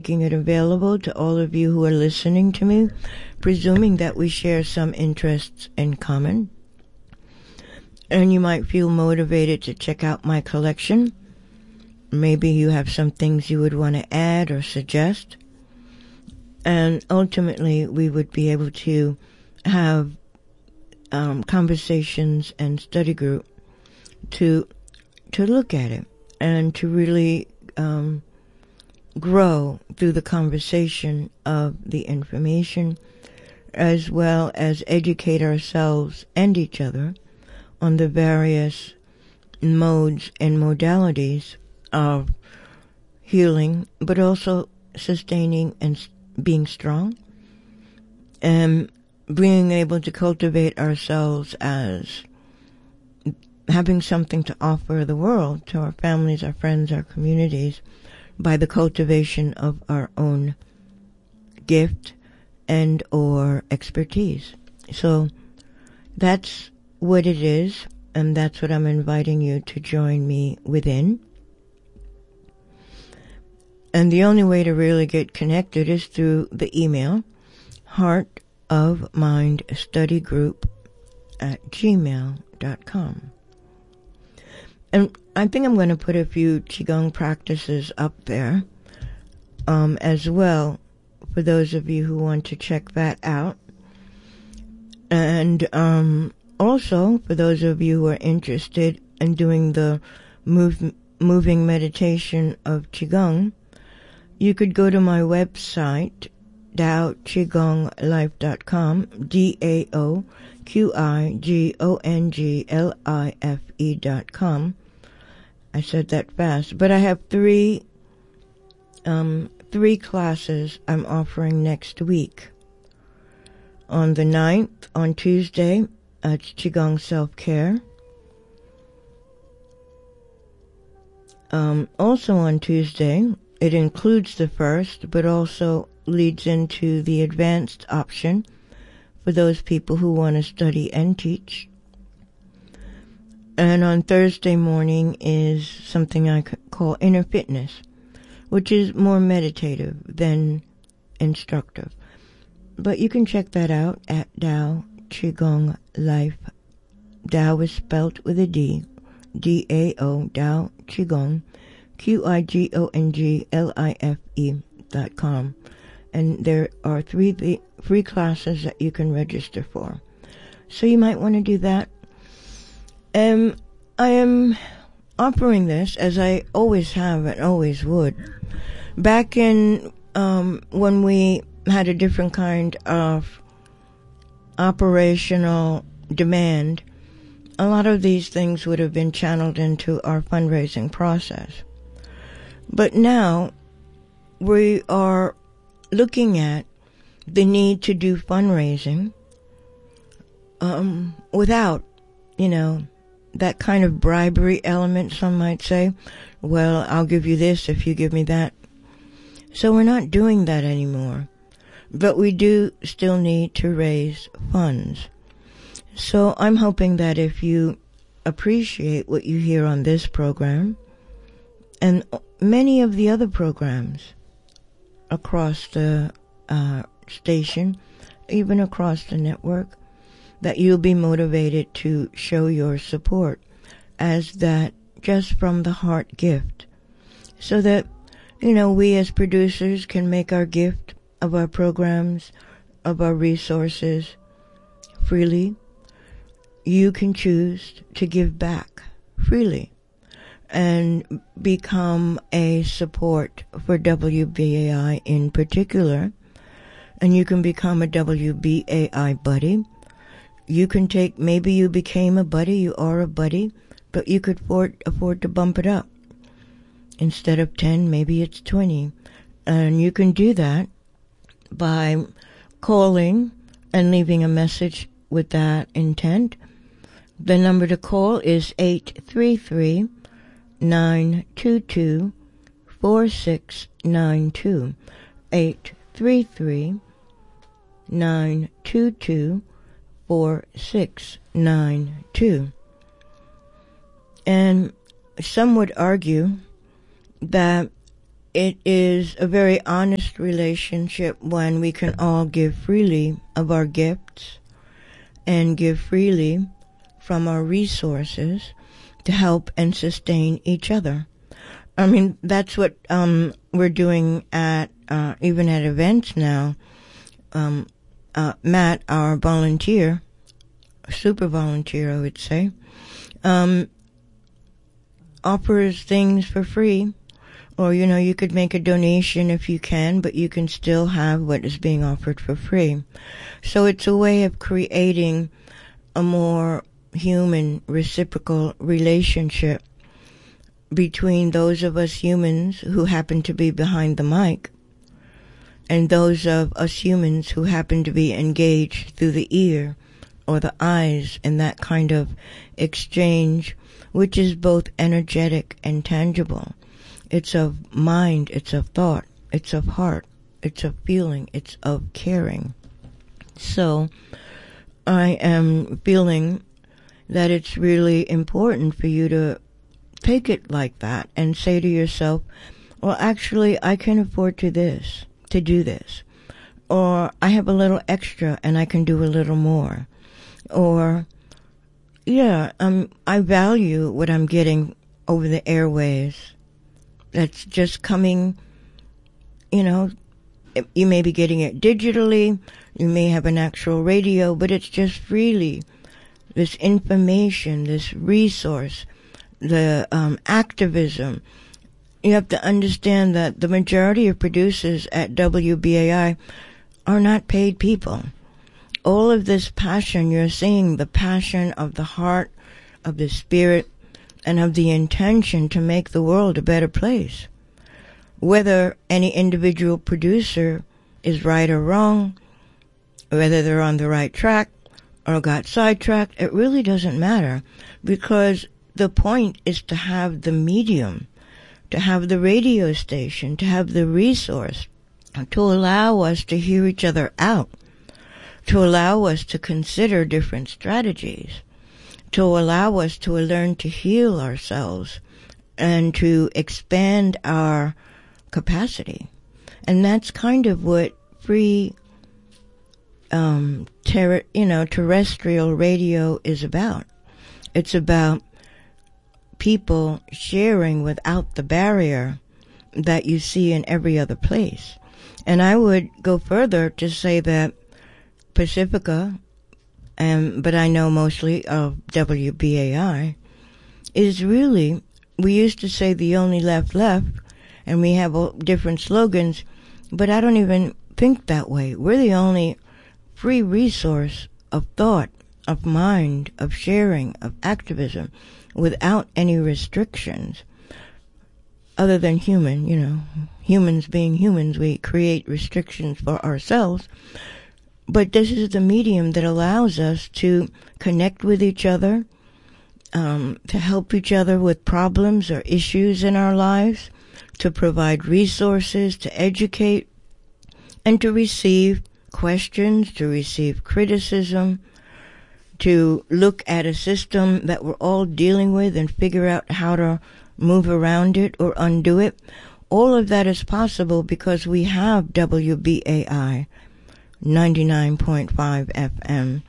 making it available to all of you who are listening to me, presuming that we share some interests in common. And you might feel motivated to check out my collection. Maybe you have some things you would want to add or suggest. And ultimately, we would be able to have conversations and study group to look at it and to really grow through the conversation of the information, as well as educate ourselves and each other on the various modes and modalities of healing, but also sustaining and being strong, and being able to cultivate ourselves as having something to offer the world, to our families, our friends, our communities, by the cultivation of our own gift and or expertise. So that's what it is, and that's what I'm inviting you to join me within. And the only way to really get connected is through the email, heartofmindstudygroup@gmail.com. And I think I'm going to put a few Qigong practices up there as well, for those of you who want to check that out. And also, for those of you who are interested in doing the moving meditation of Qigong, you could go to my website, DaoQigongLife.com, DaoQigongLife.com. I said that fast, but I have three classes I'm offering next week. On the 9th, on Tuesday, it's Qigong Self-Care. Also on Tuesday, it includes the first, but also leads into the advanced option for those people who want to study and teach. And on Thursday morning is something I call Inner Fitness, which is more meditative than instructive. But you can check that out at Dao Qigong Life. Dao is spelt with a D. D-A-O, Dao Qigong, QIGONGLIFE.com. And there are three free classes that you can register for. So you might want to do that. I am offering this, as I always have and always would. Back in when we had a different kind of operational demand, a lot of these things would have been channeled into our fundraising process. But now we are looking at the need to do fundraising without, that kind of bribery element, some might say. Well, I'll give you this if you give me that. So we're not doing that anymore. But we do still need to raise funds. So I'm hoping that if you appreciate what you hear on this program and many of the other programs across the station, even across the network, that you'll be motivated to show your support as that just from the heart gift, so that, we as producers can make our gift of our programs, of our resources freely. You can choose to give back freely and become a support for WBAI in particular. And you can become a WBAI buddy. You can maybe you became a buddy, you are a buddy, but you could afford to bump it up. Instead of 10, maybe it's 20. And you can do that by calling and leaving a message with that intent. The number to call is 833-922-4692. 833-922-4692. And some would argue that it is a very honest relationship when we can all give freely of our gifts and give freely from our resources to help and sustain each other. I mean, that's what we're doing at even at events now. Matt, our volunteer, super volunteer, I would say, offers things for free. Or, you could make a donation if you can, but you can still have what is being offered for free. So it's a way of creating a more human, reciprocal relationship between those of us humans who happen to be behind the mic and those of us humans who happen to be engaged through the ear or the eyes in that kind of exchange, which is both energetic and tangible. It's of mind, it's of thought, it's of heart, it's of feeling, it's of caring. So I am feeling that it's really important for you to take it like that and say to yourself, well, actually, I can afford to do this. Or I have a little extra and I can do a little more. Or, I value what I'm getting over the airways. That's just coming, you may be getting it digitally, you may have an actual radio, but it's just freely. This information, this resource, the activism. You have to understand that the majority of producers at WBAI are not paid people. All of this passion, you're seeing the passion of the heart, of the spirit, and of the intention to make the world a better place. Whether any individual producer is right or wrong, whether they're on the right track or got sidetracked, it really doesn't matter, because the point is to have the medium, to have the radio station, to have the resource, to allow us to hear each other out, to allow us to consider different strategies, to allow us to learn to heal ourselves and to expand our capacity. And that's kind of what free terrestrial radio is about. It's about people sharing without the barrier that you see in every other place. And I would go further to say that Pacifica, but I know mostly of WBAI, is really, we used to say the only left, and we have different slogans, but I don't even think that way. We're the only free resource of thought, of mind, of sharing, of activism, without any restrictions. Other than humans being humans, we create restrictions for ourselves. But this is the medium that allows us to connect with each other, to help each other with problems or issues in our lives, to provide resources, to educate, and to receive questions, to receive criticism, to look at a system that we're all dealing with and figure out how to move around it or undo it. All of that is possible because we have WBAI 99.5 FM,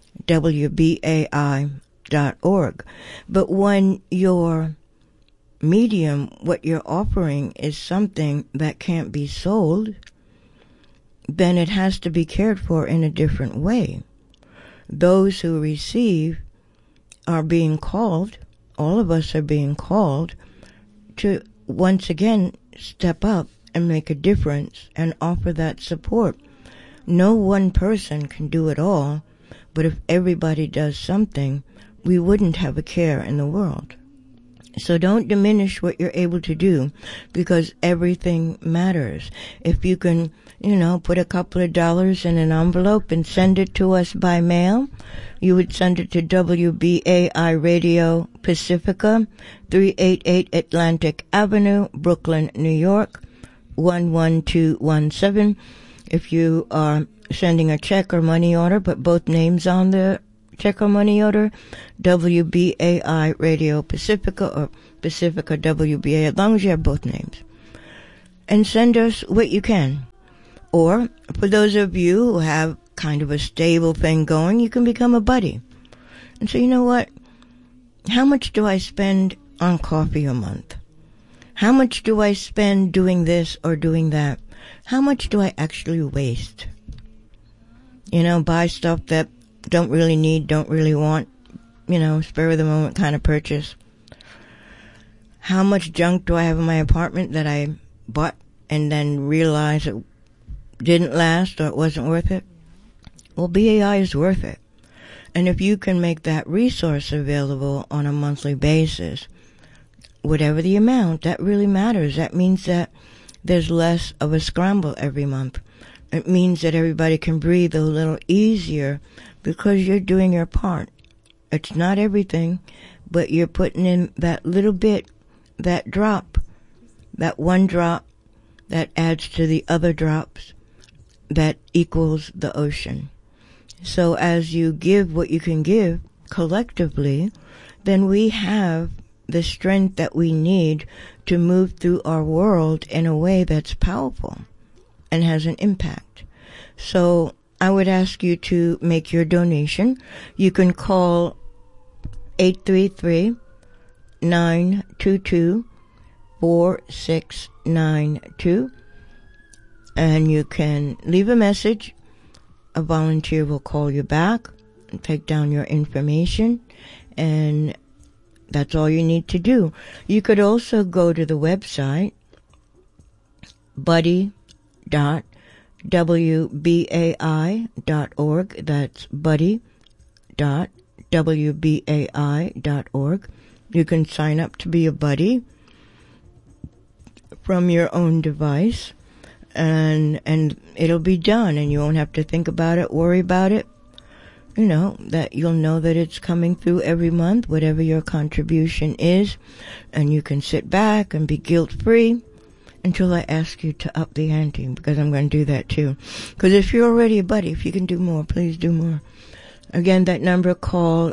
WBAI.org. But when your medium, what you're offering, is something that can't be sold, then it has to be cared for in a different way. Those who receive are being called, all of us are being called, to once again step up and make a difference and offer that support. No one person can do it all, but if everybody does something, we wouldn't have a care in the world. So don't diminish what you're able to do, because everything matters. If you can, put a couple of dollars in an envelope and send it to us by mail, you would send it to WBAI Radio Pacifica, 388 Atlantic Avenue, Brooklyn, New York, 11217. If you are sending a check or money order, put both names on the check or money order, WBAI Radio Pacifica or Pacifica WBA, as long as you have both names. and send us what you can. Or, for those of you who have kind of a stable thing going, you can become a buddy. And so, you know what? How much do I spend on coffee a month? How much do I spend doing this or doing that? How much do I actually waste? You know, buy stuff that don't really need, don't really want, you know, spur of the moment kind of purchase. How much junk do I have in my apartment that I bought and then realized it didn't last or it wasn't worth it? Well, BAI is worth it. And if you can make that resource available on a monthly basis, whatever the amount, that really matters. That means that there's less of a scramble every month. It means that everybody can breathe a little easier because you're doing your part. It's not everything, but you're putting in that little bit, that drop, that one drop that adds to the other drops that equals the ocean. So as you give what you can give collectively, then we have the strength that we need to move through our world in a way that's powerful and has an impact. So I would ask you to make your donation. You can call 833-922-4692, and you can leave a message. A volunteer will call you back and take down your information, and that's all you need to do. You could also go to the website buddy.wbai.org. That's buddy.wbai.org. You can sign up to be a buddy from your own device, and it'll be done, and you won't have to think about it, worry about it. You know, that you'll know that it's coming through every month, whatever your contribution is, and you can sit back and be guilt-free until I ask you to up the ante, because I'm going to do that too. Because if you're already a buddy, if you can do more, please do more. Again, that number, call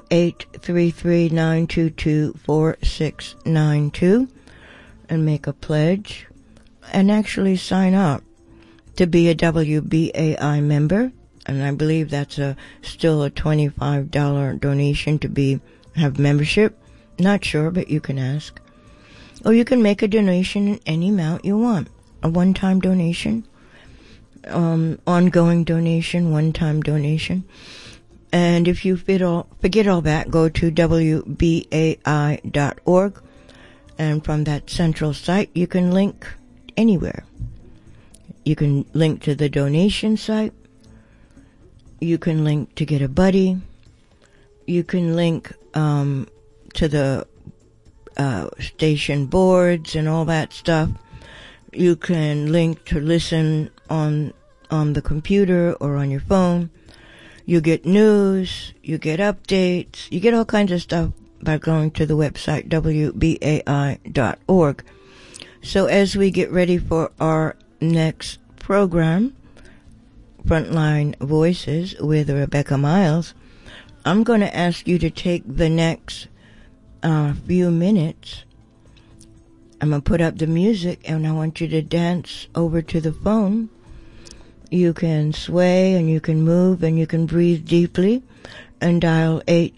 833-922-4692 and make a pledge and actually sign up to be a WBAI member. And I believe that's still a $25 donation to have membership. Not sure, but you can ask. Or you can make a donation in any amount you want. A one-time donation, ongoing donation, one-time donation. And if you forget all that, go to WBAI.org. And from that central site, you can link anywhere. You can link to the donation site. You can link to get a buddy. You can link to the station boards and all that stuff. You can link to listen on the computer or on your phone. You get news. You get updates. You get all kinds of stuff by going to the website WBAI.org. So as we get ready for our next program, Frontline Voices with Rebecca Miles, I'm going to ask you to take the next few minutes. I'm going to put up the music, and I want you to dance over to the phone. You can sway, and you can move, and you can breathe deeply, and dial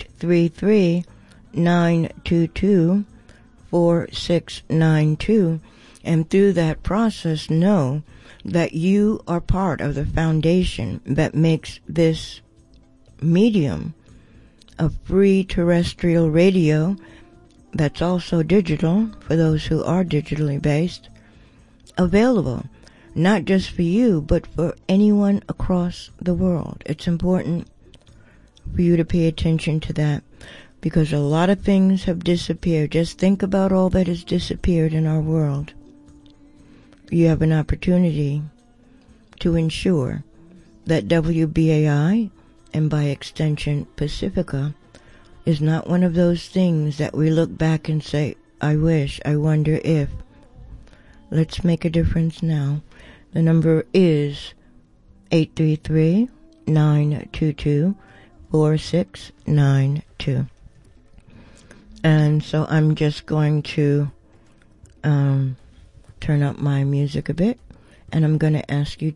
833-922-4692. And through that process, know that you are part of the foundation that makes this medium of free terrestrial radio, that's also digital for those who are digitally based, available, not just for you, but for anyone across the world. It's important for you to pay attention to that, because a lot of things have disappeared. Just think about all that has disappeared in our world. You have an opportunity to ensure that WBAI, and by extension Pacifica, is not one of those things that we look back and say, I wish, I wonder if. Let's make a difference now. The number is 833-922-4692. And so I'm just going to turn up my music a bit, and I'm going to ask you